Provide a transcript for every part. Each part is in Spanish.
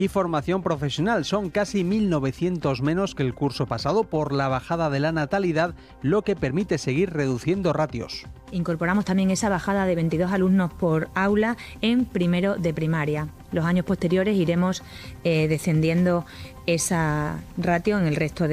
y formación profesional. Son casi 1.900 menos que el curso pasado por la bajada de la natalidad, lo que permite seguir reduciendo ratios. Incorporamos también esa bajada de 22 alumnos por aula en primero de primaria. Los años posteriores iremos descendiendo esa ratio en el resto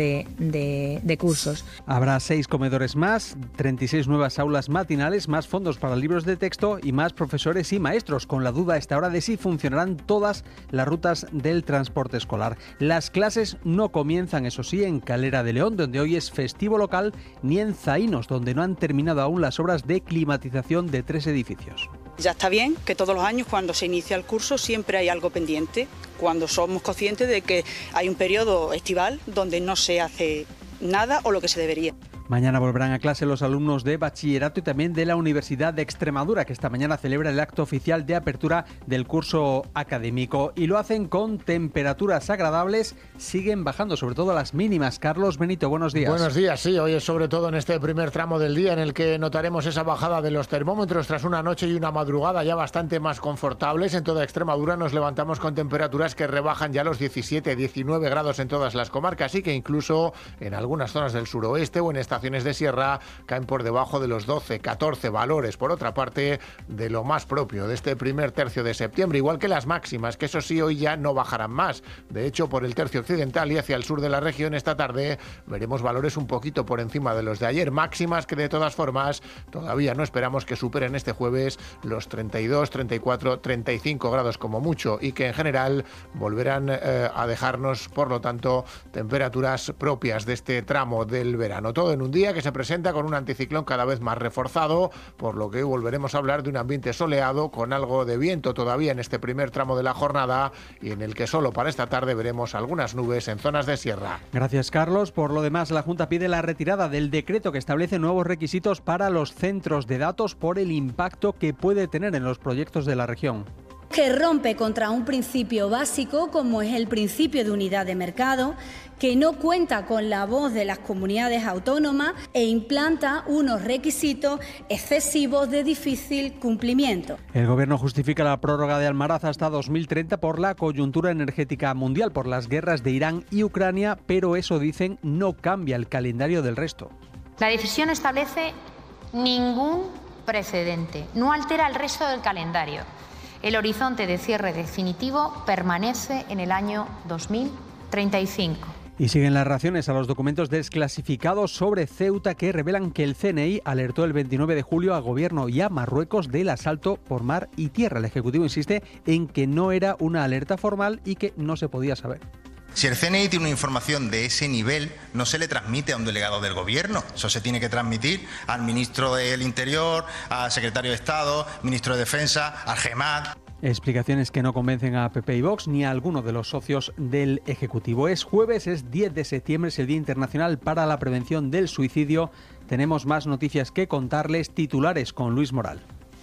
de cursos. Habrá 6 comedores más, 36 nuevas aulas matinales, más fondos para libros de texto y más profesores y maestros, con la duda a esta hora de si funcionarán todas las rutas del transporte escolar. Las clases no comienzan, eso sí, en Calera de León, donde hoy es festivo local, ni en Zaínos, donde no han terminado aún las obras de climatización de 3 edificios. Ya está bien que todos los años cuando se inicia el curso siempre hay algo pendiente, cuando somos conscientes de que hay un periodo estival donde no se hace nada o lo que se debería. Mañana volverán a clase los alumnos de bachillerato y también de la Universidad de Extremadura, que esta mañana celebra el acto oficial de apertura del curso académico. Y lo hacen con temperaturas agradables, siguen bajando, sobre todo las mínimas. Carlos Benito, buenos días. Buenos días, sí, hoy es sobre todo en este primer tramo del día en el que notaremos esa bajada de los termómetros tras una noche y una madrugada ya bastante más confortables. En toda Extremadura nos levantamos con temperaturas que rebajan ya los 17, 19 grados en todas las comarcas y que incluso en algunas zonas del suroeste o en estaciones de sierra caen por debajo de los 12, 14 valores, por otra parte, de lo más propio de este primer tercio de septiembre, igual que las máximas, que eso sí, hoy ya no bajarán más. De hecho, por el tercio occidental y hacia el sur de la región esta tarde veremos valores un poquito por encima de los de ayer, máximas que de todas formas todavía no esperamos que superen este jueves los 32, 34, 35 grados como mucho y que en general volverán a dejarnos, por lo tanto, temperaturas propias de este tramo del verano. Todo en un día que se presenta con un anticiclón cada vez más reforzado, por lo que volveremos a hablar de un ambiente soleado con algo de viento todavía en este primer tramo de la jornada y en el que solo para esta tarde veremos algunas nubes en zonas de sierra. Gracias, Carlos. Por lo demás, la Junta pide la retirada del decreto que establece nuevos requisitos para los centros de datos por el impacto que puede tener en los proyectos de la región. Que rompe contra un principio básico como es el principio de unidad de mercado, que no cuenta con la voz de las comunidades autónomas e implanta unos requisitos excesivos de difícil cumplimiento. El Gobierno justifica la prórroga de Almaraz hasta 2030 por la coyuntura energética mundial, por las guerras de Irán y Ucrania, pero eso, dicen, no cambia el calendario del resto. La decisión establece ningún precedente, no altera el resto del calendario. El horizonte de cierre definitivo permanece en el año 2035. Y siguen las reacciones a los documentos desclasificados sobre Ceuta que revelan que el CNI alertó el 29 de julio al Gobierno y a Marruecos del asalto por mar y tierra. El Ejecutivo insiste en que no era una alerta formal y que no se podía saber. Si el CNI tiene una información de ese nivel, no se le transmite a un delegado del Gobierno. Eso se tiene que transmitir al ministro del Interior, al secretario de Estado, ministro de Defensa, al GEMAT. Explicaciones que no convencen a PP y Vox ni a alguno de los socios del Ejecutivo. Es jueves, es 10 de septiembre, es el Día Internacional para la Prevención del Suicidio. Tenemos más noticias que contarles, titulares con Luis Moral.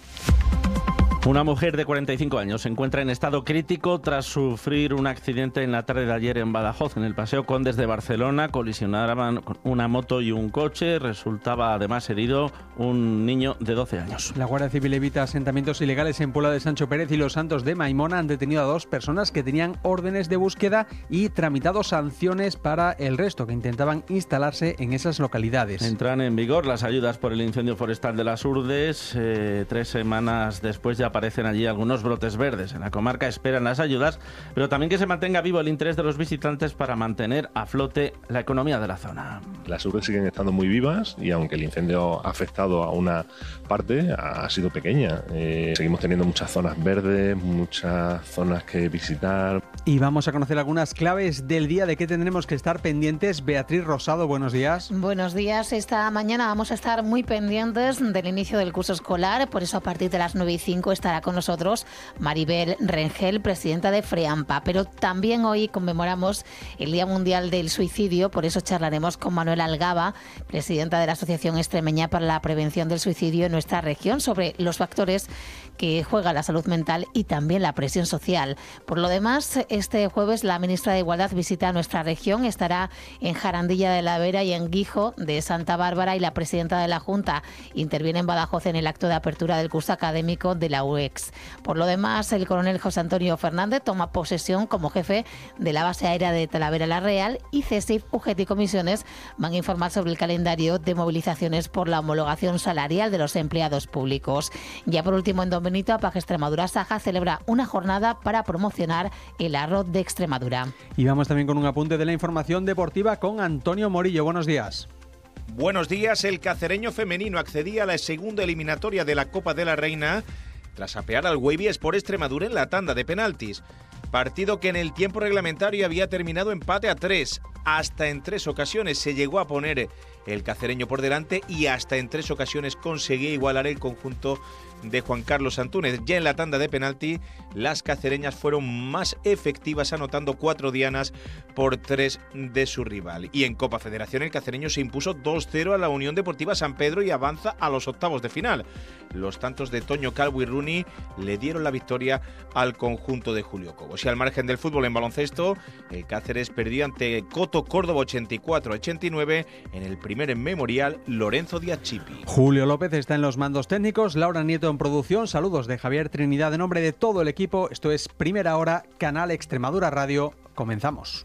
Una mujer de 45 años se encuentra en estado crítico tras sufrir un accidente en la tarde de ayer en Badajoz. En el Paseo Condes de Barcelona colisionaban una moto y un coche. Resultaba además herido un niño de 12 años. La Guardia Civil evita asentamientos ilegales en Puebla de Sancho Pérez y Los Santos de Maimona. Han detenido a 2 personas que tenían órdenes de búsqueda y tramitado sanciones para el resto que intentaban instalarse en esas localidades. Entran en vigor las ayudas por el incendio forestal de las Urdes. 3 semanas después ya aparecen allí algunos brotes verdes. En la comarca esperan las ayudas, pero también que se mantenga vivo el interés de los visitantes para mantener a flote la economía de la zona. Las urdes siguen estando muy vivas y aunque el incendio ha afectado a una parte, ha sido pequeña. Seguimos teniendo muchas zonas verdes, muchas zonas que visitar. Y vamos a conocer algunas claves del día de qué tendremos que estar pendientes. Beatriz Rosado, buenos días. Buenos días. Esta mañana vamos a estar muy pendientes del inicio del curso escolar, por eso a partir de las 9:05 estará con nosotros Maribel Rengel, presidenta de FREAMPA. Pero también hoy conmemoramos el Día Mundial del Suicidio, por eso charlaremos con Manuela Algaba, presidenta de la Asociación Extremeña para la Prevención del Suicidio en nuestra región, sobre los factores que juega la salud mental y también la presión social. Por lo demás, este jueves la ministra de Igualdad visita nuestra región, estará en Jarandilla de la Vera y en Guijo de Santa Bárbara, y la presidenta de la Junta interviene en Badajoz en el acto de apertura del curso académico de la UEX. Por lo demás, el coronel José Antonio Fernández toma posesión como jefe de la base aérea de Talavera la Real, y CESIF, UGT y comisiones van a informar sobre el calendario de movilizaciones por la homologación salarial de los empleados públicos. Ya por último, en Don Benito, APAG Extremadura Saja celebra una jornada para promocionar el arroz de Extremadura. Y vamos también con un apunte de la información deportiva con Antonio Morillo. Buenos días. Buenos días. El cacereño femenino accedía a la segunda eliminatoria de la Copa de la Reina tras apear al Wavy Sport Extremadura en la tanda de penaltis. Partido que en el tiempo reglamentario había terminado empate a 3. Hasta en 3 ocasiones se llegó a poner el cacereño por delante y hasta en 3 ocasiones conseguía igualar el conjunto de Juan Carlos Antúnez. Ya en la tanda de penalti, las cacereñas fueron más efectivas, anotando 4 dianas por 3 de su rival. Y en Copa Federación, el cacereño se impuso 2-0 a la Unión Deportiva San Pedro y avanza a los octavos de final. Los tantos de Toño Calvo y Runi le dieron la victoria al conjunto de Julio Cobos. Y al margen del fútbol, en baloncesto, el Cáceres perdió ante Coto Córdoba 84-89 en el primer memorial Lorenzo Díaz Chipi. Julio López está en los mandos técnicos, Laura Nieto en producción. Saludos de Javier Trinidad en nombre de todo el equipo. Esto es Primera Hora, Canal Extremadura Radio. Comenzamos.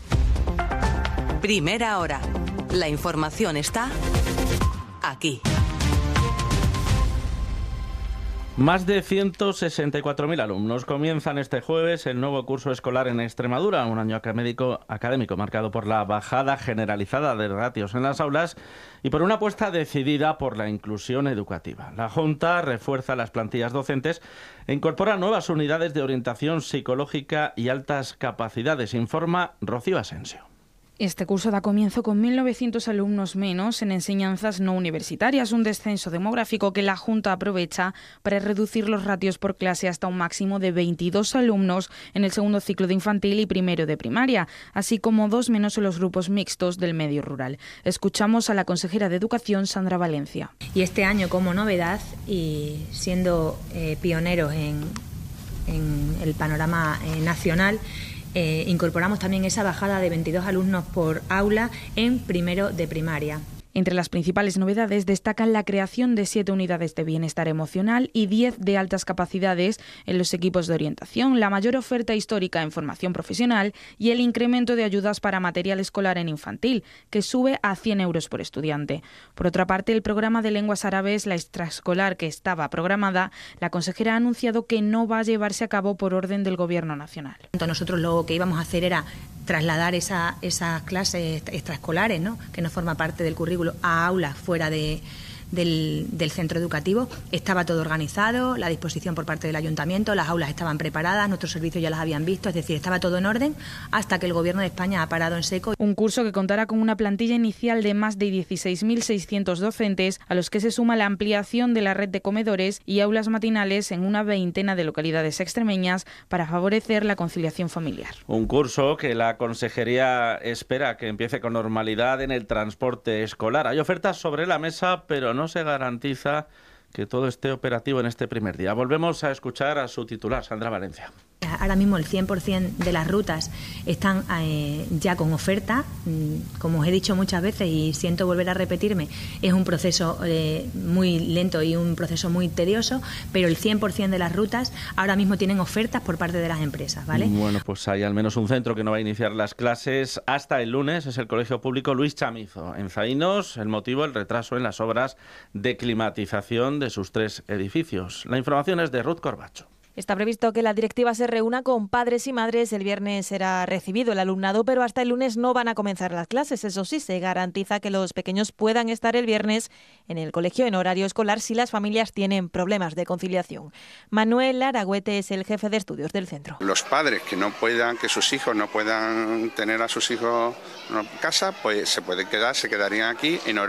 Primera Hora. La información está aquí. Más de 164.000 alumnos comienzan este jueves el nuevo curso escolar en Extremadura, un año académico marcado por la bajada generalizada de ratios en las aulas y por una apuesta decidida por la inclusión educativa. La Junta refuerza las plantillas docentes e incorpora nuevas unidades de orientación psicológica y altas capacidades, informa Rocío Asensio. Este curso da comienzo con 1.900 alumnos menos en enseñanzas no universitarias, un descenso demográfico que la Junta aprovecha para reducir los ratios por clase hasta un máximo de 22 alumnos en el segundo ciclo de infantil y primero de primaria, así como 2 menos en los grupos mixtos del medio rural. Escuchamos a la consejera de Educación, Sandra Valencia. Y este año, como novedad y siendo pioneros en el panorama nacional, incorporamos también esa bajada de 22 alumnos por aula en primero de primaria. Entre las principales novedades destacan la creación de 7 unidades de bienestar emocional y 10 de altas capacidades en los equipos de orientación, la mayor oferta histórica en formación profesional y el incremento de ayudas para material escolar en infantil, que sube a 100 euros por estudiante. Por otra parte, el programa de lenguas árabes, la extraescolar que estaba programada, la consejera ha anunciado que no va a llevarse a cabo por orden del Gobierno nacional. Nosotros lo que íbamos a hacer era trasladar esas clases extraescolares, ¿no?, que no forma parte del currículo, a aulas fuera del centro educativo. Estaba todo organizado, la disposición por parte del ayuntamiento, las aulas estaban preparadas, nuestros servicios ya las habían visto, es decir, estaba todo en orden hasta que el Gobierno de España ha parado en seco. Un curso que contará con una plantilla inicial de más de 16.600 docentes, a los que se suma la ampliación de la red de comedores y aulas matinales en una veintena de localidades extremeñas para favorecer la conciliación familiar. Un curso que la Consejería espera que empiece con normalidad en el transporte escolar. Hay ofertas sobre la mesa, pero no se garantiza que todo esté operativo en este primer día. Volvemos a escuchar a su titular, Sandra Valencia. Ahora mismo el 100% de las rutas están ya con oferta. Como os he dicho muchas veces y siento volver a repetirme, es un proceso muy lento y un proceso muy tedioso, pero el 100% de las rutas ahora mismo tienen ofertas por parte de las empresas, ¿vale? Bueno, pues hay al menos un centro que no va a iniciar las clases hasta el lunes, es el Colegio Público Luis Chamizo, en Zaínos. El motivo, el retraso en las obras de climatización de sus 3 edificios. La información es de Ruth Corbacho. Está previsto que la directiva se reúna con padres y madres. El viernes será recibido el alumnado, pero hasta el lunes no van a comenzar las clases. Eso sí, se garantiza que los pequeños puedan estar el viernes en el colegio en horario escolar si las familias tienen problemas de conciliación. Manuel Aragüete es el jefe de estudios del centro. Los padres que sus hijos no puedan tener a sus hijos en casa, pues se quedarían aquí en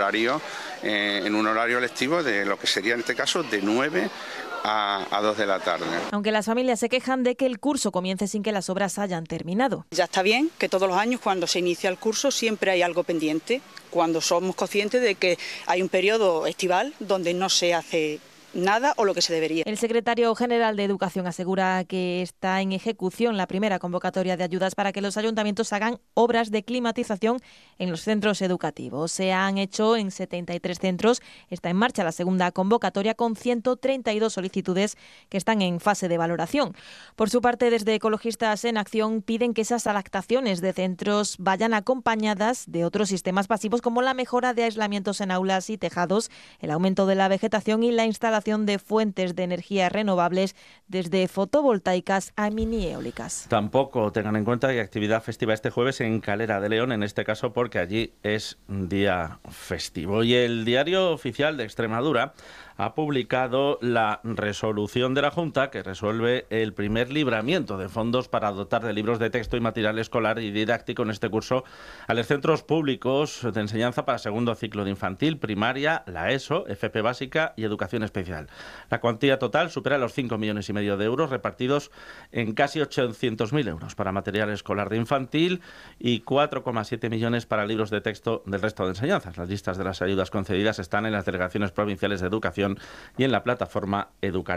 un horario lectivo de lo que sería en este caso de 9 a 2 de la tarde. Aunque las familias se quejan de que el curso comience sin que las obras hayan terminado. Ya está bien que todos los años cuando se inicia el curso siempre hay algo pendiente, cuando somos conscientes de que hay un periodo estival donde no se hace nada o lo que se debería. El secretario general de Educación asegura que está en ejecución la primera convocatoria de ayudas para que los ayuntamientos hagan obras de climatización en los centros educativos. Se han hecho en 73 centros. Está en marcha la segunda convocatoria con 132 solicitudes que están en fase de valoración. Por su parte, desde Ecologistas en Acción piden que esas adaptaciones de centros vayan acompañadas de otros sistemas pasivos como la mejora de aislamientos en aulas y tejados, el aumento de la vegetación y la instalación de fuentes de energía renovables desde fotovoltaicas a mini eólicas. Tampoco tengan en cuenta que hay actividad festiva este jueves en Calera de León, en este caso porque allí es día festivo. Y el Diario Oficial de Extremadura ha publicado la resolución de la Junta que resuelve el primer libramiento de fondos para dotar de libros de texto y material escolar y didáctico en este curso a los centros públicos de enseñanza para segundo ciclo de infantil, primaria, la ESO, FP básica y educación especial. La cuantía total supera los 5,5 millones de euros repartidos en casi 800.000 euros para material escolar de infantil y 4,7 millones para libros de texto del resto de enseñanzas. Las listas de las ayudas concedidas están en las delegaciones provinciales de educación y en la plataforma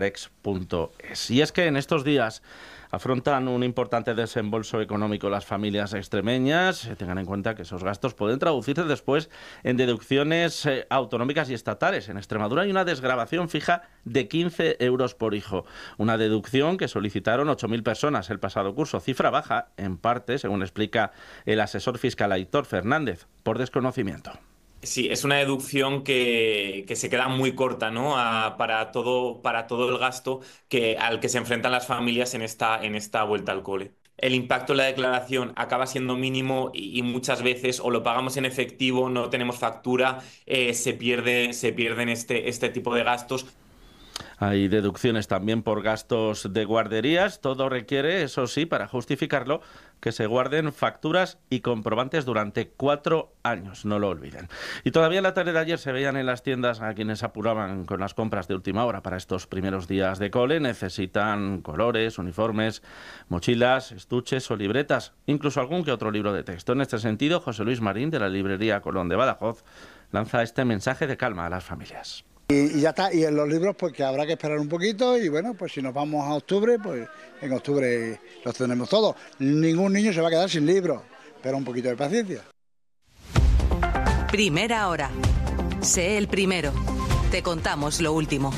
educarex.es. Y es que en estos días afrontan un importante desembolso económico las familias extremeñas. Tengan en cuenta que esos gastos pueden traducirse después en deducciones autonómicas y estatales. En Extremadura hay una desgravación fija de 15 euros por hijo. Una deducción que solicitaron 8.000 personas el pasado curso. Cifra baja, en parte, según explica el asesor fiscal Aitor Fernández, por desconocimiento. Sí, es una deducción que se queda muy corta, ¿no? Para todo el gasto al que se enfrentan las familias en esta vuelta al cole. El impacto en la declaración acaba siendo mínimo y muchas veces o lo pagamos en efectivo, no tenemos factura, se pierden este tipo de gastos. Hay deducciones también por gastos de guarderías. Todo requiere, eso sí, para justificarlo, que se guarden facturas y comprobantes durante 4 años, no lo olviden. Y todavía en la tarde de ayer se veían en las tiendas a quienes apuraban con las compras de última hora para estos primeros días de cole. Necesitan colores, uniformes, mochilas, estuches o libretas, incluso algún que otro libro de texto. En este sentido, José Luis Marín, de la librería Colón de Badajoz, lanza este mensaje de calma a las familias. Y ya está, y en los libros pues que habrá que esperar un poquito y bueno, pues si nos vamos a octubre, pues en octubre los tenemos todos. Ningún niño se va a quedar sin libros, pero un poquito de paciencia. Primera hora. Sé el primero. Te contamos lo último.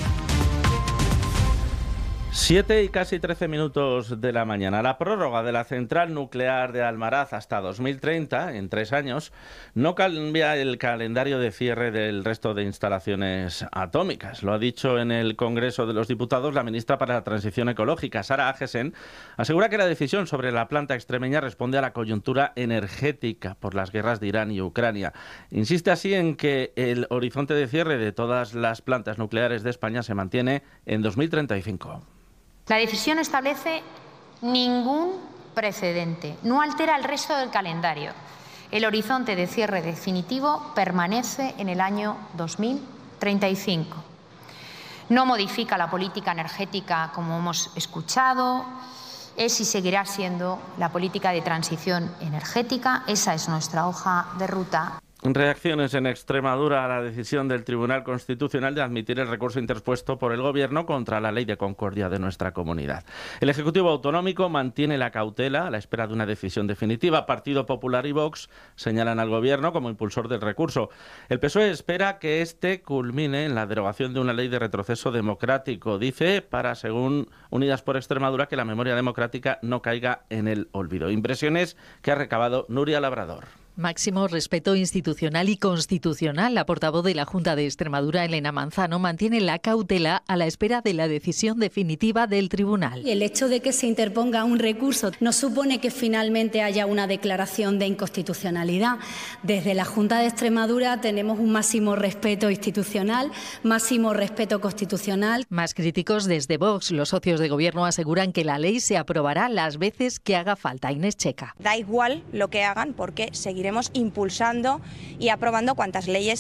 7 y casi 13 minutos de la mañana. La prórroga de la central nuclear de Almaraz hasta 2030, en 3 años, no cambia el calendario de cierre del resto de instalaciones atómicas. Lo ha dicho en el Congreso de los Diputados la ministra para la Transición Ecológica, Sara Agesen. Asegura que la decisión sobre la planta extremeña responde a la coyuntura energética por las guerras de Irán y Ucrania. Insiste así en que el horizonte de cierre de todas las plantas nucleares de España se mantiene en 2035. La decisión no establece ningún precedente, no altera el resto del calendario. El horizonte de cierre definitivo permanece en el año 2035. No modifica la política energética, como hemos escuchado, es y seguirá siendo la política de transición energética. Esa es nuestra hoja de ruta. Reacciones en Extremadura a la decisión del Tribunal Constitucional de admitir el recurso interpuesto por el Gobierno contra la Ley de Concordia de nuestra comunidad. El Ejecutivo Autonómico mantiene la cautela a la espera de una decisión definitiva. Partido Popular y Vox señalan al Gobierno como impulsor del recurso. El PSOE espera que este culmine en la derogación de una ley de retroceso democrático. Dice, según Unidas por Extremadura, que la memoria democrática no caiga en el olvido. Impresiones que ha recabado Nuria Labrador. Máximo respeto institucional y constitucional. La portavoz de la Junta de Extremadura, Elena Manzano, mantiene la cautela a la espera de la decisión definitiva del tribunal. El hecho de que se interponga un recurso no supone que finalmente haya una declaración de inconstitucionalidad. Desde la Junta de Extremadura tenemos un máximo respeto institucional, máximo respeto constitucional. Más críticos desde Vox. Los socios de Gobierno aseguran que la ley se aprobará las veces que haga falta. Inés Checa. Da igual lo que hagan porque seguiremos impulsando y aprobando cuantas leyes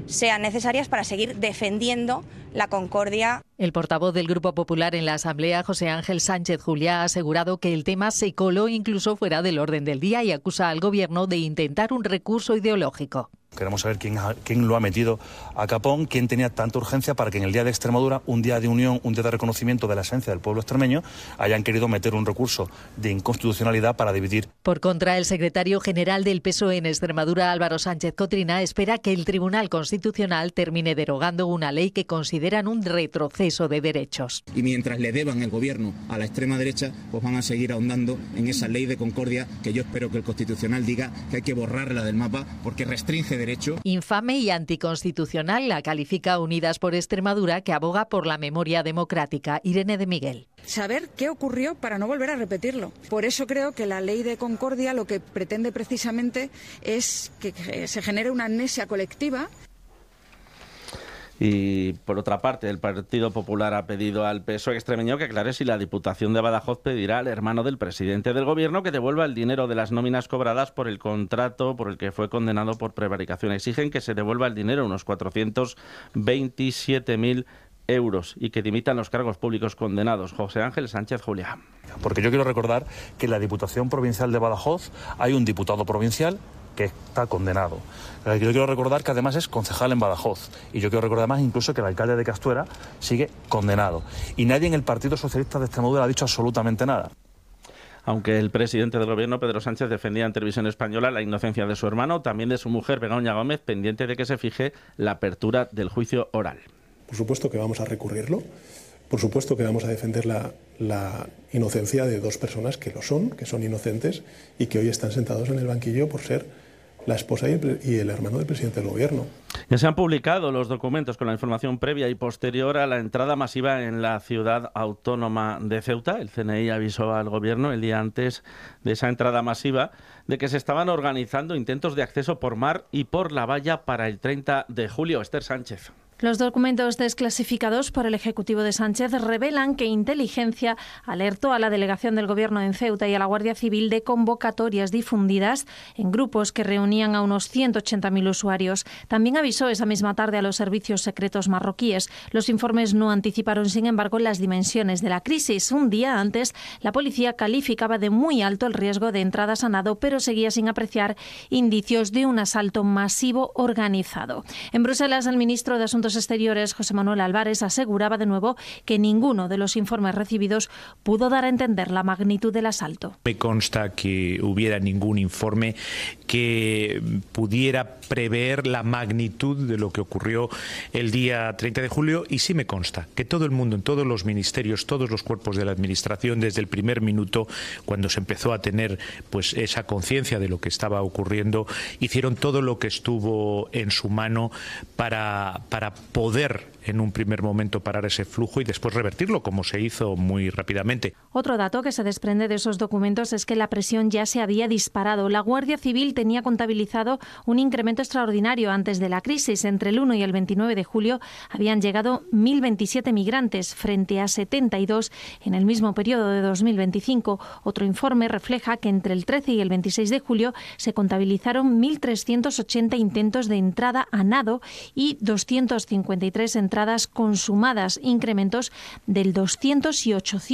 sean necesarias para seguir defendiendo la concordia. El portavoz del Grupo Popular en la Asamblea, José Ángel Sánchez Juliá, ha asegurado que el tema se coló incluso fuera del orden del día y acusa al Gobierno de intentar un recurso ideológico. Queremos saber quién lo ha metido a capón, quién tenía tanta urgencia para que en el Día de Extremadura, un día de unión, un día de reconocimiento de la esencia del pueblo extremeño, hayan querido meter un recurso de inconstitucionalidad para dividir. Por contra, el secretario general del PSOE en Extremadura, Álvaro Sánchez Cotrina, espera que el Tribunal Constitucional termine derogando una ley que consideran un retroceso de derechos. Y mientras le deban el Gobierno a la extrema derecha, pues van a seguir ahondando en esa ley de concordia que yo espero que el Constitucional diga que hay que borrarla del mapa porque restringe derecho. Infame y anticonstitucional la califica Unidas por Extremadura, que aboga por la memoria democrática. Irene de Miguel. Saber qué ocurrió para no volver a repetirlo. Por eso creo que la ley de concordia lo que pretende precisamente es que se genere una amnesia colectiva. Y por otra parte, el Partido Popular ha pedido al PSOE extremeño que aclare si la Diputación de Badajoz pedirá al hermano del presidente del Gobierno que devuelva el dinero de las nóminas cobradas por el contrato por el que fue condenado por prevaricación. Exigen que se devuelva el dinero, unos 427.000 euros, y que dimitan los cargos públicos condenados. José Ángel Sánchez Juliá. Porque yo quiero recordar que en la Diputación Provincial de Badajoz hay un diputado provincial que está condenado. Yo quiero recordar que además es concejal en Badajoz. Y yo quiero recordar además incluso que el alcalde de Castuera sigue condenado. Y nadie en el Partido Socialista de Extremadura ha dicho absolutamente nada. Aunque el presidente del Gobierno, Pedro Sánchez, defendía en Televisión Española la inocencia de su hermano, también de su mujer, Begoña Gómez, pendiente de que se fije la apertura del juicio oral. Por supuesto que vamos a recurrirlo. Por supuesto que vamos a defender la inocencia de dos personas que son inocentes y que hoy están sentados en el banquillo por ser la esposa y el hermano del presidente del Gobierno. Ya se han publicado los documentos con la información previa y posterior a la entrada masiva en la ciudad autónoma de Ceuta. El CNI avisó al Gobierno el día antes de esa entrada masiva de que se estaban organizando intentos de acceso por mar y por la valla para el 30 de julio. Esther Sánchez. Los documentos desclasificados por el Ejecutivo de Sánchez revelan que Inteligencia alertó a la delegación del Gobierno en Ceuta y a la Guardia Civil de convocatorias difundidas en grupos que reunían a unos 180.000 usuarios. También avisó esa misma tarde a los servicios secretos marroquíes. Los informes no anticiparon, sin embargo, las dimensiones de la crisis. Un día antes, la policía calificaba de muy alto el riesgo de entradas a nado, pero seguía sin apreciar indicios de un asalto masivo organizado. En Bruselas, el ministro de Asuntos Exteriores, José Manuel Álvarez, aseguraba de nuevo que ninguno de los informes recibidos pudo dar a entender la magnitud del asalto. Me consta que hubiera ningún informe que pudiera prever la magnitud de lo que ocurrió el día 30 de julio y sí me consta que todo el mundo, en todos los ministerios, todos los cuerpos de la Administración, desde el primer minuto, cuando se empezó a tener pues esa conciencia de lo que estaba ocurriendo, hicieron todo lo que estuvo en su mano para poder en un primer momento parar ese flujo y después revertirlo, como se hizo muy rápidamente. Otro dato que se desprende de esos documentos es que la presión ya se había disparado. La Guardia Civil tenía contabilizado un incremento extraordinario antes de la crisis. Entre el 1 y el 29 de julio habían llegado 1.027 migrantes frente a 72 en el mismo periodo de 2025. Otro informe refleja que entre el 13 y el 26 de julio se contabilizaron 1.380 intentos de entrada a nado y 253 entradas consumadas, incrementos del 200 y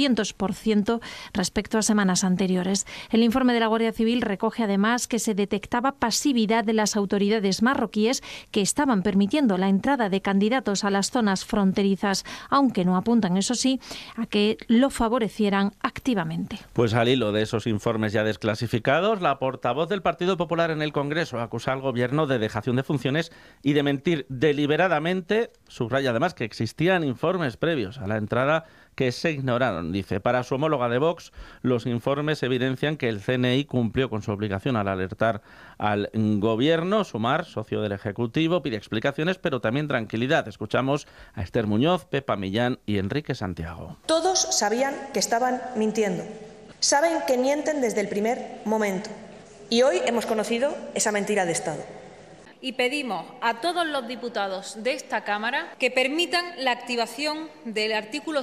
800% respecto a semanas anteriores. El informe de la Guardia Civil recoge además que se detectaba pasividad de las autoridades marroquíes que estaban permitiendo la entrada de candidatos a las zonas fronterizas, aunque no apuntan, eso sí, a que lo favorecieran activamente. Pues al hilo de esos informes ya desclasificados, la portavoz del Partido Popular en el Congreso acusa al Gobierno de dejación de funciones y de mentir deliberadamente. Subraya además que existían informes previos a la entrada que se ignoraron. Dice, para su homóloga de Vox, los informes evidencian que el CNI cumplió con su obligación al alertar al Gobierno. Sumar, socio del Ejecutivo, pide explicaciones, pero también tranquilidad. Escuchamos a Esther Muñoz, Pepa Millán y Enrique Santiago. Todos sabían que estaban mintiendo. Saben que mienten desde el primer momento. Y hoy hemos conocido esa mentira de Estado. y pedimos a todos los diputados de esta Cámara que permitan la activación del artículo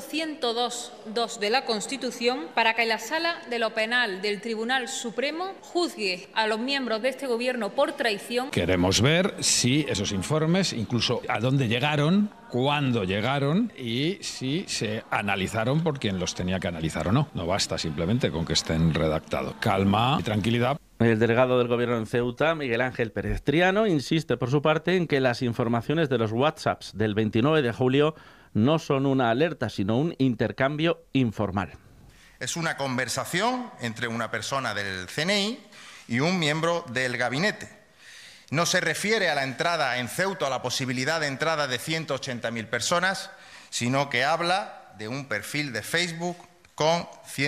102.2 de la Constitución para que la Sala de lo Penal del Tribunal Supremo juzgue a los miembros de este Gobierno por traición. Queremos ver si esos informes, incluso a dónde llegaron, cuándo llegaron y si se analizaron por quien los tenía que analizar o no. No basta simplemente con que estén redactados. Calma y tranquilidad. El delegado del Gobierno en Ceuta, Miguel Ángel Pérez Triano, insiste por su parte en que las informaciones de los WhatsApps del 29 de julio no son una alerta, sino un intercambio informal. Es una conversación entre una persona del CNI y un miembro del gabinete. No se refiere a la entrada en Ceuta, a la posibilidad de entrada de 180.000 personas, sino que habla de un perfil de Facebook con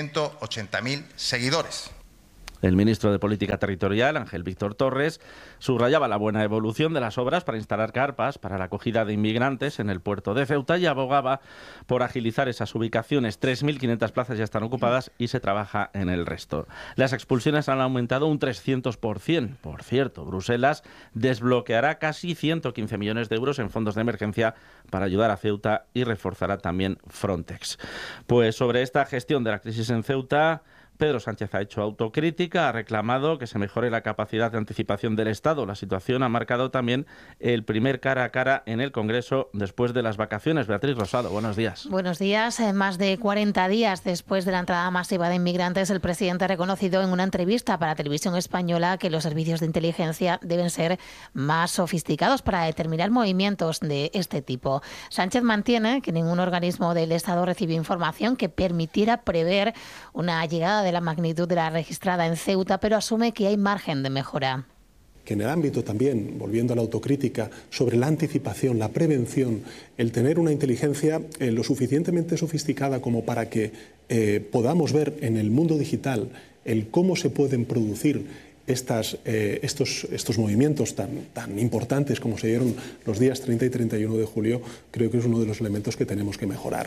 180.000 seguidores. El ministro de Política Territorial, Ángel Víctor Torres, subrayaba la buena evolución de las obras para instalar carpas para la acogida de inmigrantes en el puerto de Ceuta y abogaba por agilizar esas ubicaciones. 3.500 plazas ya están ocupadas y se trabaja en el resto. Las expulsiones han aumentado un 300%. Por cierto, Bruselas desbloqueará casi 115 millones de euros en fondos de emergencia para ayudar a Ceuta y reforzará también Frontex. Pues sobre esta gestión de la crisis en Ceuta, Pedro Sánchez ha hecho autocrítica, ha reclamado que se mejore la capacidad de anticipación del Estado. La situación ha marcado también el primer cara a cara en el Congreso después de las vacaciones. Beatriz Rosado, buenos días. Buenos días. Más de 40 días después de la entrada masiva de inmigrantes, el presidente ha reconocido en una entrevista para Televisión Española que los servicios de inteligencia deben ser más sofisticados para determinar movimientos de este tipo. Sánchez mantiene que ningún organismo del Estado recibió información que permitiera prever una llegada de la magnitud de la registrada en Ceuta, pero asume que hay margen de mejora. Que en el ámbito también, volviendo a la autocrítica, sobre la anticipación, la prevención, el tener una inteligencia lo suficientemente sofisticada como para que podamos ver en el mundo digital el cómo se pueden producir estos movimientos tan importantes como se dieron los días 30 y 31 de julio, creo que es uno de los elementos que tenemos que mejorar.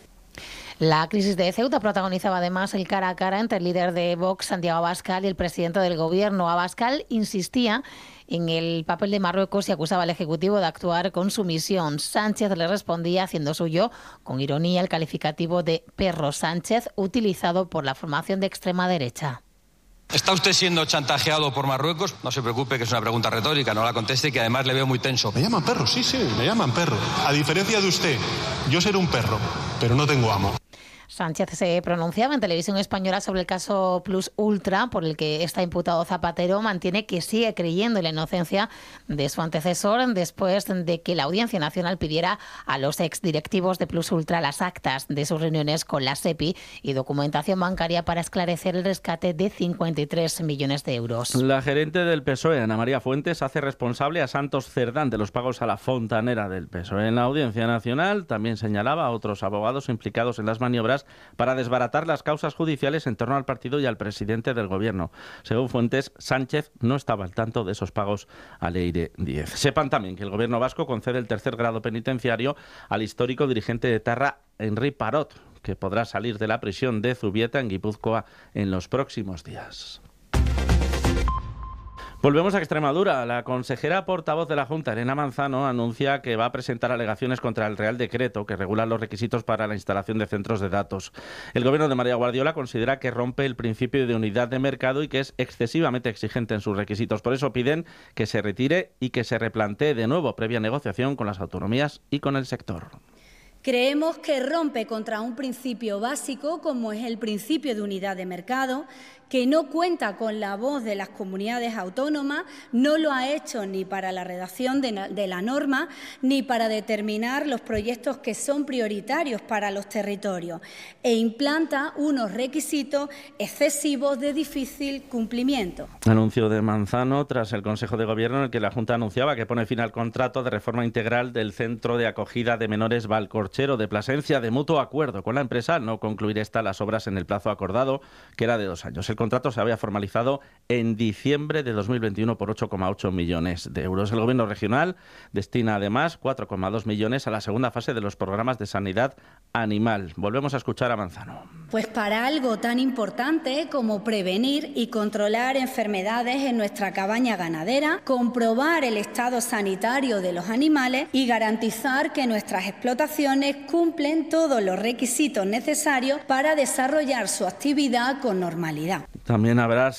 La crisis de Ceuta protagonizaba además el cara a cara entre el líder de Vox, Santiago Abascal, y el presidente del Gobierno. Abascal insistía en el papel de Marruecos y acusaba al Ejecutivo de actuar con sumisión. Sánchez le respondía haciendo suyo, con ironía, el calificativo de perro Sánchez, utilizado por la formación de extrema derecha. ¿Está usted siendo chantajeado por Marruecos? No se preocupe, que es una pregunta retórica, no la conteste, que además le veo muy tenso. Me llaman perro, sí, me llaman perro. A diferencia de usted, yo seré un perro, pero no tengo amo. Sánchez se pronunciaba en Televisión Española sobre el caso Plus Ultra, por el que está imputado Zapatero. Mantiene que sigue creyendo en la inocencia de su antecesor después de que la Audiencia Nacional pidiera a los exdirectivos de Plus Ultra las actas de sus reuniones con la SEPI y documentación bancaria para esclarecer el rescate de 53 millones de euros. La gerente del PSOE, Ana María Fuentes, hace responsable a Santos Cerdán de los pagos a la fontanera del PSOE. En la Audiencia Nacional también señalaba a otros abogados implicados en las maniobras para desbaratar las causas judiciales en torno al partido y al presidente del Gobierno. Según Fuentes, Sánchez no estaba al tanto de esos pagos a Leire Díez. Sepan también que el Gobierno vasco concede el tercer grado penitenciario al histórico dirigente de Etarra, Henri Parot, que podrá salir de la prisión de Zubieta en Guipúzcoa en los próximos días. Volvemos a Extremadura. La consejera portavoz de la Junta, Elena Manzano, anuncia que va a presentar alegaciones contra el Real Decreto que regula los requisitos para la instalación de centros de datos. El gobierno de María Guardiola considera que rompe el principio de unidad de mercado y que es excesivamente exigente en sus requisitos. Por eso piden que se retire y que se replantee de nuevo previa negociación con las autonomías y con el sector. Creemos que rompe contra un principio básico como es el principio de unidad de mercado, que no cuenta con la voz de las comunidades autónomas, no lo ha hecho ni para la redacción de la norma ni para determinar los proyectos que son prioritarios para los territorios e implanta unos requisitos excesivos de difícil cumplimiento. Anuncio de Manzano tras el Consejo de Gobierno en el que la Junta anunciaba que pone fin al contrato de reforma integral del Centro de Acogida de Menores Valcorchero de Plasencia de mutuo acuerdo con la empresa al no concluir las obras en el plazo acordado, que era de 2 años. El contrato se había formalizado en diciembre de 2021 por 8,8 millones de euros. El Gobierno regional destina además 4,2 millones a la segunda fase de los programas de sanidad animal. Volvemos a escuchar a Manzano. Pues para algo tan importante como prevenir y controlar enfermedades en nuestra cabaña ganadera, comprobar el estado sanitario de los animales y garantizar que nuestras explotaciones cumplen todos los requisitos necesarios para desarrollar su actividad con normalidad. También habrá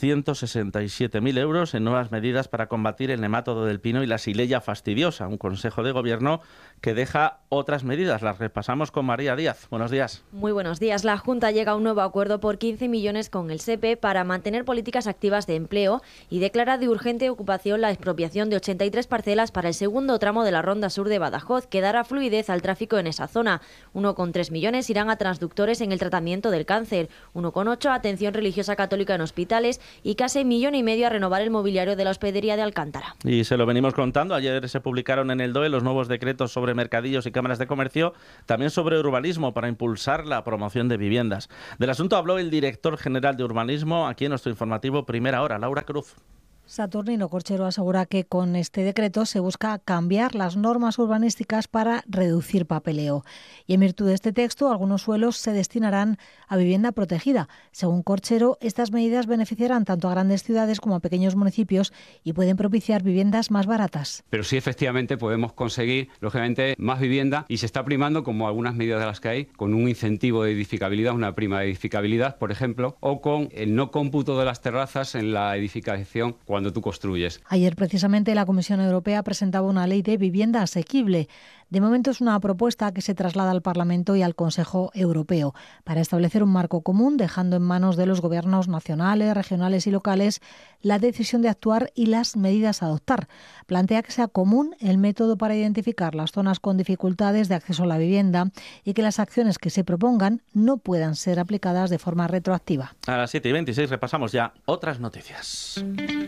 667.000 euros en nuevas medidas para combatir el nemátodo del pino y la xylella fastidiosa. Un Consejo de Gobierno que deja otras medidas. Las repasamos con María Díaz. Buenos días. Muy buenos días. La Junta llega a un nuevo acuerdo por 15 millones con el SEPE para mantener políticas activas de empleo y declara de urgente ocupación la expropiación de 83 parcelas para el segundo tramo de la Ronda Sur de Badajoz, que dará fluidez al tráfico en esa zona. 1,3 millones irán a transductores en el tratamiento del cáncer, 1,8 a atención religiosa católica en hospitales y casi 1,5 millones a renovar el mobiliario de la hospedería de Alcántara. Y se lo venimos contando. Ayer se publicaron en el DOE los nuevos decretos sobre mercadillos y cámaras de comercio, también sobre urbanismo para impulsar la promoción de viviendas. Del asunto habló el director general de urbanismo aquí en nuestro informativo Primera Hora, Laura Cruz. Saturnino Corchero asegura que con este decreto se busca cambiar las normas urbanísticas para reducir papeleo. Y en virtud de este texto, algunos suelos se destinarán a vivienda protegida. Según Corchero, estas medidas beneficiarán tanto a grandes ciudades como a pequeños municipios y pueden propiciar viviendas más baratas. Pero sí, efectivamente, podemos conseguir, lógicamente, más vivienda y se está primando, como algunas medidas de las que hay, con un incentivo de edificabilidad, una prima de edificabilidad, por ejemplo, o con el no cómputo de las terrazas en la edificación cuando tú construyes. Ayer precisamente la Comisión Europea presentaba una ley de vivienda asequible. De momento es una propuesta que se traslada al Parlamento y al Consejo Europeo para establecer un marco común, dejando en manos de los gobiernos nacionales, regionales y locales la decisión de actuar y las medidas a adoptar. Plantea que sea común el método para identificar las zonas con dificultades de acceso a la vivienda y que las acciones que se propongan no puedan ser aplicadas de forma retroactiva. A las 7:26 repasamos ya otras noticias.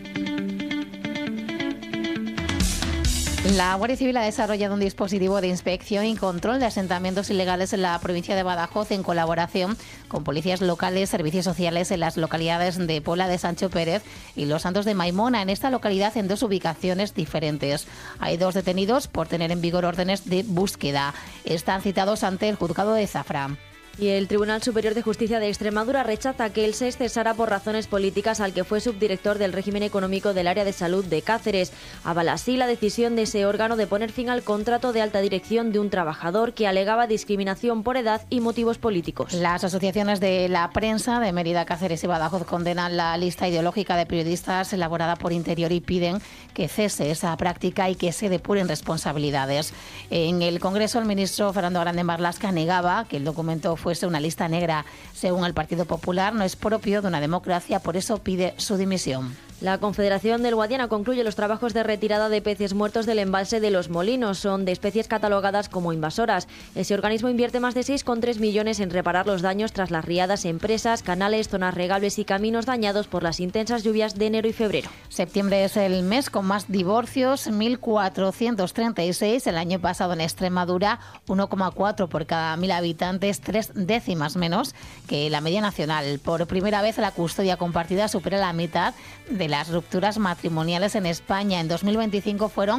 La Guardia Civil ha desarrollado un dispositivo de inspección y control de asentamientos ilegales en la provincia de Badajoz en colaboración con policías locales, servicios sociales en las localidades de Pola de Sancho Pérez y Los Santos de Maimona, en esta localidad en dos ubicaciones diferentes. Hay 2 detenidos por tener en vigor órdenes de búsqueda. Están citados ante el juzgado de Zafra. Y el Tribunal Superior de Justicia de Extremadura rechaza que el SES cesara por razones políticas al que fue subdirector del régimen económico del área de salud de Cáceres. Avala así la decisión de ese órgano de poner fin al contrato de alta dirección de un trabajador que alegaba discriminación por edad y motivos políticos. Las asociaciones de la prensa de Mérida, Cáceres y Badajoz condenan la lista ideológica de periodistas elaborada por Interior y piden que cese esa práctica y que se depuren responsabilidades. En el Congreso, el ministro Fernando Grande Marlaska negaba que el documento fuese una lista negra. Según el Partido Popular, no es propio de una democracia, por eso pide su dimisión. La Confederación del Guadiana concluye los trabajos de retirada de peces muertos del embalse de Los Molinos. Son de especies catalogadas como invasoras. Ese organismo invierte más de 6,3 millones en reparar los daños tras las riadas en presas, canales, zonas regables y caminos dañados por las intensas lluvias de enero y febrero. Septiembre es el mes con más divorcios, 1.436. El año pasado en Extremadura, 1,4 por cada 1.000 habitantes, 3 décimas menos que la media nacional. Por primera vez la custodia compartida supera la mitad de las rupturas matrimoniales en España. En 2025 fueron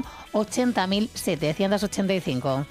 80.785.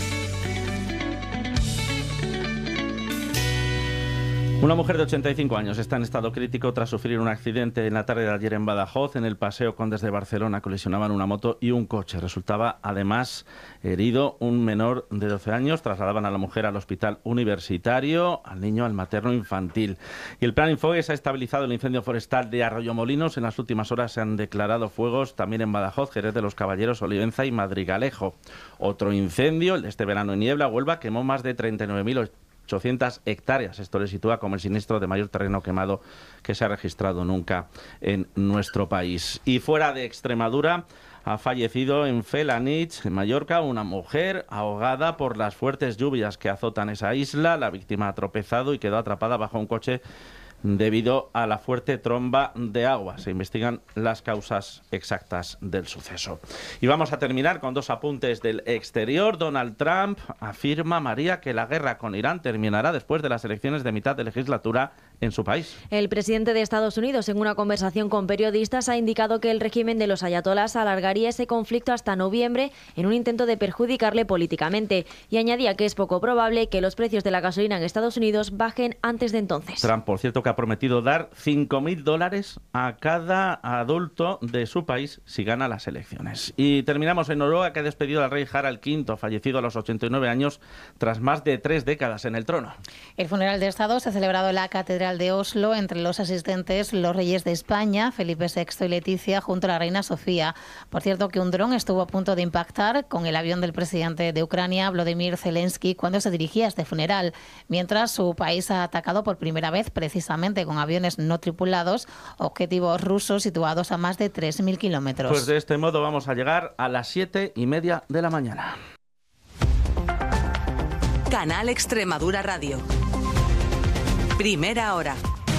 Una mujer de 85 años está en estado crítico tras sufrir un accidente en la tarde de ayer en Badajoz. En el Paseo Condes de Barcelona colisionaban una moto y un coche. Resultaba además herido un menor de 12 años. Trasladaban a la mujer al hospital universitario, al niño al materno infantil. Y el Plan Infogues ha estabilizado el incendio forestal de Arroyomolinos. En las últimas horas se han declarado fuegos también en Badajoz, Jerez de los Caballeros, Olivenza y Madrigalejo. Otro incendio, el de este verano en Niebla, Huelva, quemó más de 39.800 hectáreas. Esto le sitúa como el siniestro de mayor terreno quemado que se ha registrado nunca en nuestro país. Y fuera de Extremadura, ha fallecido en Felanich, en Mallorca, una mujer ahogada por las fuertes lluvias que azotan esa isla. La víctima ha tropezado y quedó atrapada bajo un coche debido a la fuerte tromba de agua. Se investigan las causas exactas del suceso. Y vamos a terminar con 2 apuntes del exterior. Donald Trump afirma, María, que la guerra con Irán terminará después de las elecciones de mitad de legislatura en su país. El presidente de Estados Unidos, en una conversación con periodistas, ha indicado que el régimen de los ayatolás alargaría ese conflicto hasta noviembre en un intento de perjudicarle políticamente, y añadía que es poco probable que los precios de la gasolina en Estados Unidos bajen antes de entonces. Trump, por cierto, que ha prometido dar $5.000 a cada adulto de su país si gana las elecciones. Y terminamos en Noruega, que ha despedido al rey Harald V, fallecido a los 89 años tras más de 3 décadas en el trono. El funeral de Estado se ha celebrado en la Catedral de Oslo, entre los asistentes los reyes de España, Felipe VI y Leticia, junto a la reina Sofía. Por cierto, que un dron estuvo a punto de impactar con el avión del presidente de Ucrania, Volodymyr Zelensky, cuando se dirigía a este funeral, mientras su país ha atacado por primera vez, precisamente con aviones no tripulados, objetivos rusos situados a más de 3.000 kilómetros. Pues de este modo vamos a llegar a las 7:30 de la mañana. Canal Extremadura Radio. Primera hora.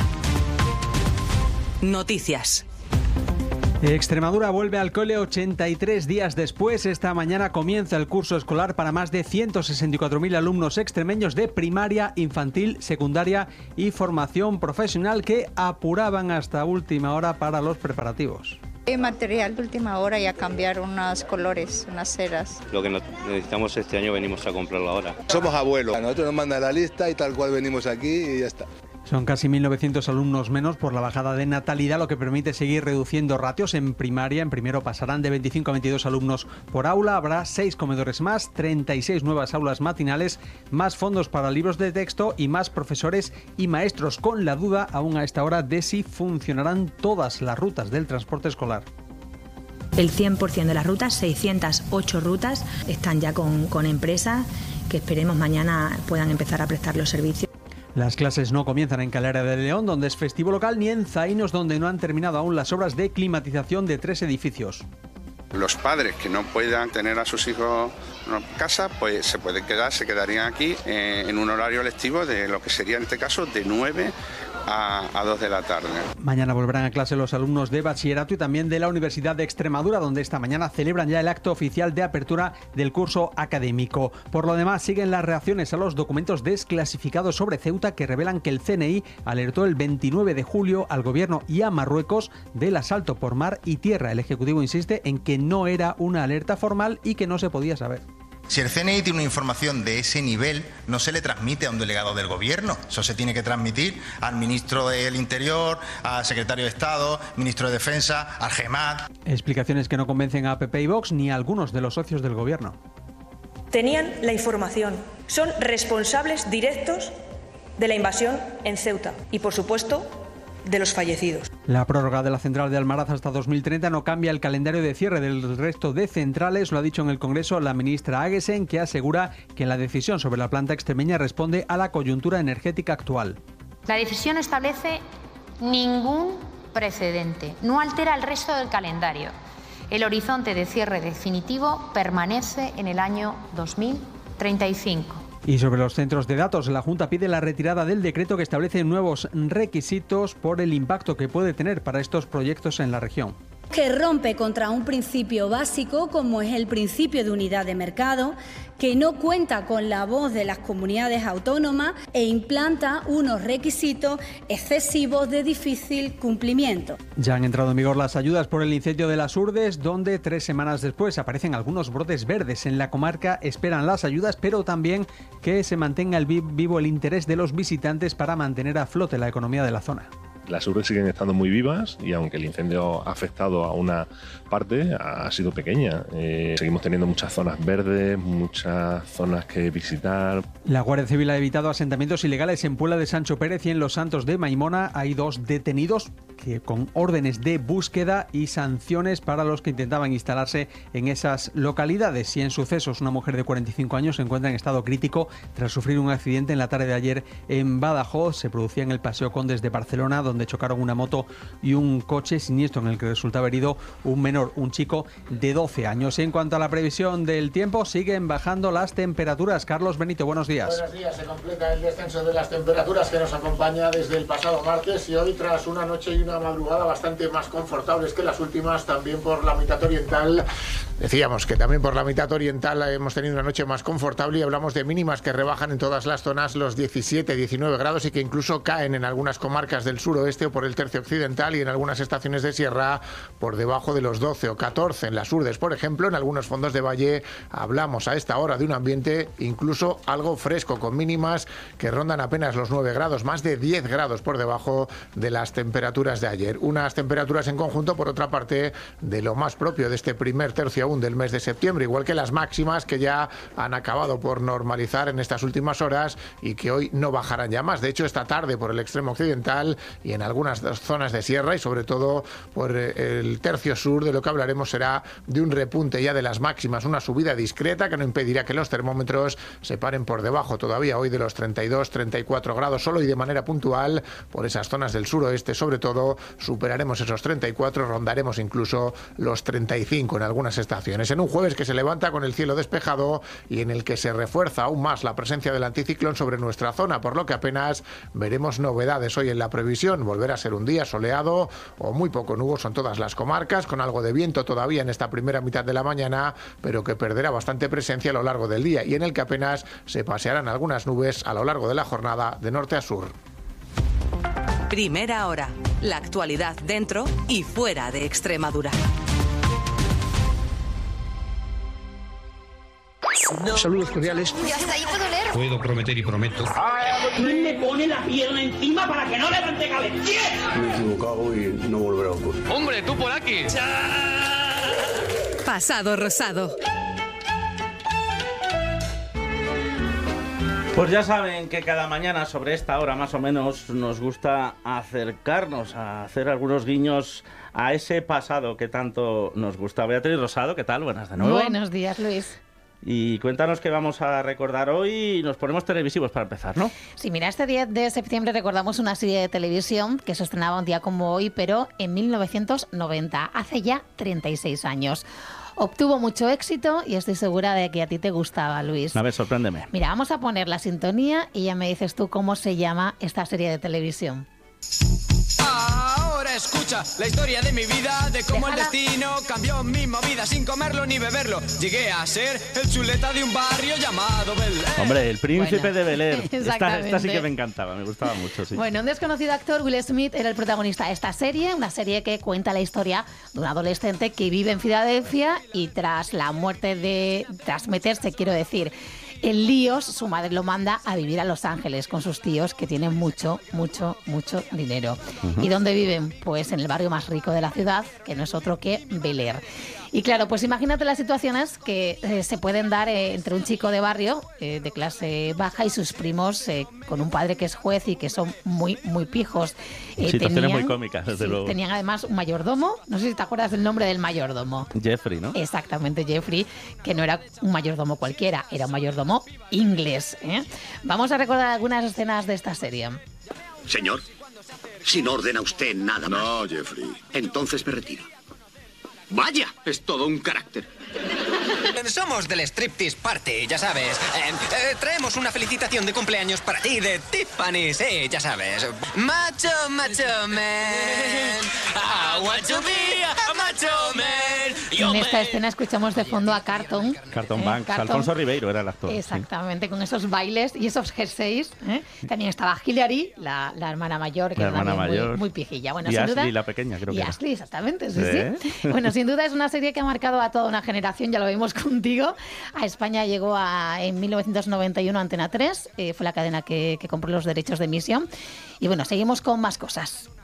Noticias. Extremadura vuelve al cole 83 días después. Esta mañana comienza el curso escolar para más de 164.000 alumnos extremeños de primaria, infantil, secundaria y formación profesional que apuraban hasta última hora para los preparativos. Material de última hora y a cambiar unos colores, unas ceras. Lo que necesitamos este año venimos a comprarlo ahora. Somos abuelos, a nosotros nos mandan la lista y tal cual venimos aquí y ya está. Son casi 1.900 alumnos menos por la bajada de natalidad, lo que permite seguir reduciendo ratios en primaria. En primero pasarán de 25 a 22 alumnos por aula, habrá 6 comedores más, 36 nuevas aulas matinales, más fondos para libros de texto y más profesores y maestros, con la duda aún a esta hora de si funcionarán todas las rutas del transporte escolar. El 100% de las rutas, 608 rutas, están ya con empresas que esperemos mañana puedan empezar a prestar los servicios. Las clases no comienzan en Calera de León, donde es festivo local, ni en Zaínos, donde no han terminado aún las obras de climatización de 3 edificios. Los padres que no puedan tener a sus hijos en casa, pues se quedarían aquí en un horario lectivo de lo que sería en este caso de 9 a 2 de la tarde. Mañana volverán a clase los alumnos de bachillerato y también de la Universidad de Extremadura, donde esta mañana celebran ya el acto oficial de apertura del curso académico. Por lo demás, siguen las reacciones a los documentos desclasificados sobre Ceuta, que revelan que el CNI alertó el 29 de julio al gobierno y a Marruecos del asalto por mar y tierra. El Ejecutivo insiste en que no era una alerta formal y que no se podía saber. Si el CNI tiene una información de ese nivel, no se le transmite a un delegado del Gobierno. Eso se tiene que transmitir al ministro del Interior, al secretario de Estado, ministro de Defensa, al GEMAT. Explicaciones que no convencen a PP y Vox ni a algunos de los socios del Gobierno. Tenían la información. Son responsables directos de la invasión en Ceuta y, por supuesto, de los fallecidos. La prórroga de la central de Almaraz hasta 2030 no cambia el calendario de cierre del resto de centrales, lo ha dicho en el Congreso la ministra Aguesen, que asegura que la decisión sobre la planta extremeña responde a la coyuntura energética actual. La decisión no establece ningún precedente, no altera el resto del calendario. El horizonte de cierre definitivo permanece en el año 2035. Y sobre los centros de datos, la Junta pide la retirada del decreto que establece nuevos requisitos por el impacto que puede tener para estos proyectos en la región. Que rompe contra un principio básico como es el principio de unidad de mercado, que no cuenta con la voz de las comunidades autónomas e implanta unos requisitos excesivos de difícil cumplimiento. Ya han entrado en vigor las ayudas por el incendio de las Urdes, donde 3 semanas después aparecen algunos brotes verdes. En la comarca esperan las ayudas, pero también que se mantenga vivo el interés de los visitantes para mantener a flote la economía de la zona. Las Urdes siguen estando muy vivas y aunque el incendio ha afectado a una parte, ha sido pequeña. Seguimos teniendo muchas zonas verdes, muchas zonas que visitar. La Guardia Civil ha evitado asentamientos ilegales en Puebla de Sancho Pérez y en Los Santos de Maimona. Hay 2 detenidos con órdenes de búsqueda y sanciones para los que intentaban instalarse en esas localidades. Y en sucesos, una mujer de 45 años se encuentra en estado crítico tras sufrir un accidente en la tarde de ayer en Badajoz. Se producía en el Paseo Condes de Barcelona, donde chocaron una moto y un coche, siniestro en el que resultaba herido un menor, un chico de 12 años. En cuanto a la previsión del tiempo, siguen bajando las temperaturas. Carlos Benito, buenos días. Buenos días. Se completa el descenso de las temperaturas que nos acompaña desde el pasado martes y hoy, tras una noche y una madrugada bastante más confortables que las últimas, también por la mitad oriental. Decíamos que también por la mitad oriental hemos tenido una noche más confortable y hablamos de mínimas que rebajan en todas las zonas los 17-19 grados y que incluso caen en algunas comarcas del suroeste o por el tercio occidental y en algunas estaciones de sierra por debajo de los 12 o 14. En las Urdes, por ejemplo, en algunos fondos de valle hablamos a esta hora de un ambiente incluso algo fresco, con mínimas que rondan apenas los 9 grados, más de 10 grados por debajo de las temperaturas de ayer. Unas temperaturas en conjunto, por otra parte, de lo más propio de este primer tercio aún del mes de septiembre, igual que las máximas que ya han acabado por normalizar en estas últimas horas y que hoy no bajarán ya más. De hecho, esta tarde por el extremo occidental y en algunas zonas de sierra y sobre todo por el tercio sur, de lo que hablaremos será de un repunte ya de las máximas, una subida discreta que no impedirá que los termómetros se paren por debajo todavía hoy de los 32-34 grados solo y de manera puntual por esas zonas del suroeste. Sobre todo superaremos esos 34, rondaremos incluso los 35 en algunas estaciones. En un jueves que se levanta con el cielo despejado y en el que se refuerza aún más la presencia del anticiclón sobre nuestra zona, por lo que apenas veremos novedades hoy en la previsión. Volverá a ser un día soleado o muy poco nuboso en todas las comarcas, con algo de viento todavía en esta primera mitad de la mañana, pero que perderá bastante presencia a lo largo del día y en el que apenas se pasearán algunas nubes a lo largo de la jornada de norte a sur. Primera hora. La actualidad dentro y fuera de Extremadura. Saludos cordiales. Ya está, ahí puedo leer. Puedo prometer y prometo. ¿Quién me pone la pierna encima para que no levante cabeza? Me he equivocado y no volverá a ocurrir. ¡Hombre, tú por aquí! Pasado rosado. Pues ya saben que cada mañana sobre esta hora más o menos nos gusta acercarnos a hacer algunos guiños a ese pasado que tanto nos gusta. Beatriz Rosado, ¿qué tal? Buenas de nuevo. Buenos días, Luis. Y cuéntanos qué vamos a recordar hoy y nos ponemos televisivos para empezar, ¿no? Sí, mira, este 10 de septiembre recordamos una serie de televisión que se estrenaba un día como hoy, pero en 1990, hace ya 36 años. Obtuvo mucho éxito y estoy segura de que a ti te gustaba, Luis. A ver, sorpréndeme. Mira, vamos a poner la sintonía y ya me dices tú cómo se llama esta serie de televisión. Ahora escucha la historia de mi vida, de cómo el destino cambió mi movida sin comerlo ni beberlo. Llegué a ser el chuleta de un barrio llamado Bel Air. Hombre, el príncipe de Bel Air. Exactamente. Esta sí que me encantaba, me gustaba mucho, sí. Bueno, un desconocido actor, Will Smith, era el protagonista de esta serie, una serie que cuenta la historia de un adolescente que vive en Filadelfia y tras meterse, quiero decir, en líos, su madre lo manda a vivir a Los Ángeles con sus tíos que tienen mucho dinero. ¿Y dónde viven? Pues en el barrio más rico de la ciudad, que no es otro que Bel Air. Y claro, pues imagínate las situaciones que se pueden dar entre un chico de barrio de clase baja y sus primos con un padre que es juez y que son muy pijos. Situaciones muy cómicas, desde luego. Tenían además un mayordomo, no sé si te acuerdas del nombre del mayordomo. Jeffrey, ¿no? Exactamente, Jeffrey, que no era un mayordomo cualquiera, era un mayordomo inglés. Vamos a recordar algunas escenas de esta serie. Señor, si no ordena usted nada más. No, Jeffrey. Entonces me retiro. Vaya, es todo un carácter. Somos del Striptease Party, ya sabes. Traemos una felicitación de cumpleaños para ti de Tiffany, sí, ya sabes. Macho man. I want to be a macho man. En esta escena escuchamos de fondo a Carlton. Carlton Banks. Alfonso Ribeiro era el actor. Exactamente, con esos bailes y esos jerseys. También estaba Hillary, la hermana mayor, que era muy pijilla. Bueno, y sin Ashley, duda, la pequeña, creo que y era. Ashley, exactamente, sí. Bueno, sin duda es una serie que ha marcado a toda una generación, ya lo vimos contigo. A España llegó en 1991 Antena 3, fue la cadena que compró los derechos de emisión. Y bueno, seguimos con más cosas.